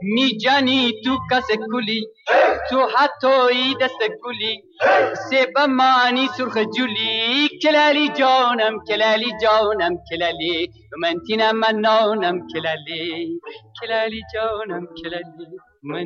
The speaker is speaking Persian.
میجانی تو کس کلی تو حتی دست گلی سیب مانی سرخ جولی کلالی جانم کلالی جانم کلالی من تینم من نانم کلالی کلالی جانم کلالی من